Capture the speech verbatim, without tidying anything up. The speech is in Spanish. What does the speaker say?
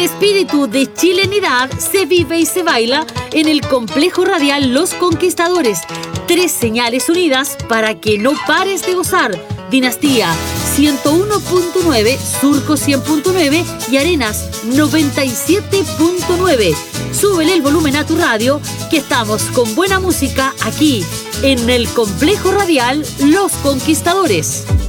espíritu de chilenidad se vive y se baila en el Complejo Radial Los Conquistadores. Tres señales unidas para que no pares de gozar. Dinastía ciento uno punto nueve, Surco cien punto nueve y Arenas noventa y siete punto nueve. Súbele el volumen a tu radio, que estamos con buena música aquí en el Complejo Radial Los Conquistadores.